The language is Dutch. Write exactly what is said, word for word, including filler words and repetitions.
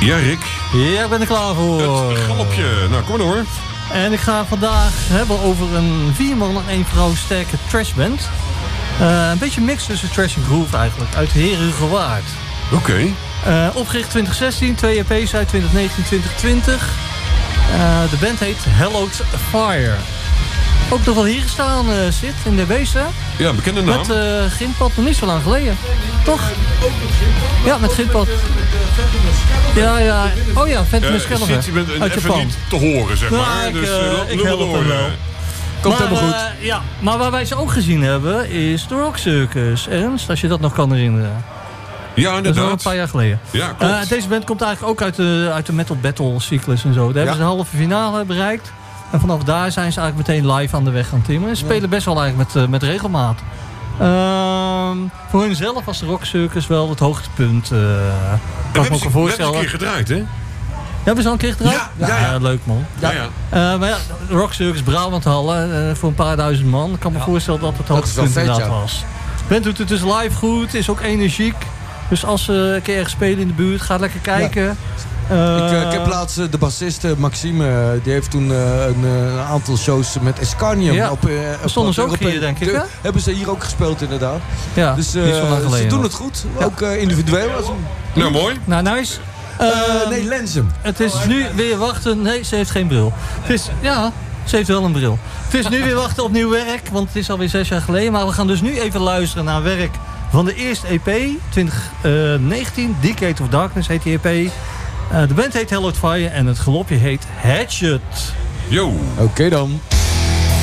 Ja, Rick. Ja, ik ben er klaar voor. Het galopje. Nou, kom maar door. En ik ga vandaag hebben over een vier man en één vrouw sterke trashband. Uh, een beetje mix tussen trash en groove eigenlijk. Uit Herugewaard. Oké. Okay. Uh, opgericht twintig zestien, twee E P's uit twintig negentien twintig twintig. Uh, de band heet Hallowed Fire. Ook nog wel hier gestaan uh, zit in de beesten. Ja, bekende naam. Met uh, Gimpat, nog niet zo lang geleden. Toch? Ja, met Gimpat. Ja, ja. Oh ja, Phantom uh, Skeleton. Je bent uit Japan. Niet te horen, zeg maar. Nou, ik, dus uh, uh, ik help hem wel. Komt maar, helemaal goed. Uh, ja, maar waar wij ze ook gezien hebben is de Rock Circus. Ernst, als je dat nog kan herinneren. Ja, inderdaad. Dat is al een paar jaar geleden. Ja, klopt. Uh, deze band komt eigenlijk ook uit de, uit de metal battle cyclus en zo. Daar ja. hebben ze de halve finale bereikt. En vanaf daar zijn ze eigenlijk meteen live aan de weg gaan timmeren. Ze spelen ja. best wel eigenlijk met, uh, met regelmaat. Uh, voor hunzelf was de Rock Circus wel het hoogtepunt. Uh, kan ik me ook voorstellen. We hebben een keer gedraaid, hè? Hebben ze al een keer gedraaid? Ja, ja, ja. ja leuk man. Ja, ja. Uh, maar ja, Rock Circus Brabanthallen uh, voor een paar duizend man. Ik kan me ja. voorstellen dat het hoogtepunt inderdaad ja. was. Band doet het dus live goed, is ook energiek. Dus als ze een keer ergens spelen in de buurt, ga lekker kijken. Ja. Uh, ik, uh, ik heb laatst uh, de bassist uh, Maxime, uh, die heeft toen uh, een, uh, een aantal shows met Escarnium. Ja. Op, uh, op stonden ze ook hier, denk ik, hè? Hebben ze hier ook gespeeld, inderdaad. Ja, dus uh, ze doen het goed, ja. ook uh, individueel. Nou, mooi. Nou, nice. Uh, uh, nee, Lensum. Het is nu weer wachten. Nee, ze heeft geen bril. Het is, ja, ze heeft wel een bril. Het is nu weer wachten op nieuw werk, want het is alweer zes jaar geleden. Maar we gaan dus nu even luisteren naar werk van de eerste E P, twintig negentien. Decade of Darkness heet die E P. Uh, de band heet Hallowed Fire en het galopje heet Hatchet. Yo. Oké okay dan.